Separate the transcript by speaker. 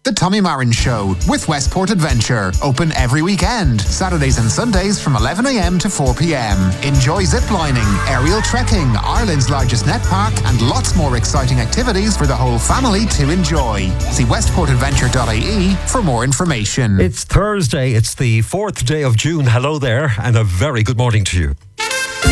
Speaker 1: The Tommy Marin Show with Westport Adventure. Open every weekend, Saturdays and Sundays from 11 a.m. to 4 p.m. Enjoy ziplining, aerial trekking, Ireland's largest net park, and lots more exciting activities for the whole family to enjoy. See westportadventure.ie for more information.
Speaker 2: It's Thursday. It's the 4th day of June. Hello there, and a very good morning to you.